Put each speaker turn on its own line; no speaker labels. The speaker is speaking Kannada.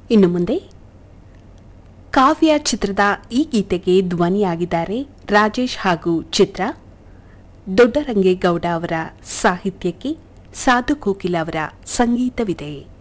ಇನ್ನು ಮುಂದೆ ಕಾವ್ಯ ಚಿತ್ರದ ಈ ಗೀತೆಗೆ ಧ್ವನಿಯಾಗಿದ್ದಾರೆ ರಾಜೇಶ್ ಹಾಗೂ ಚಿತ್ರ. ದೊಡ್ಡರಂಗೇಗೌಡ ಅವರ ಸಾಹಿತ್ಯಕ್ಕೆ ಸಾಧು ಕೋಕಿಲ ಅವರ ಸಂಗೀತವಿದೆ.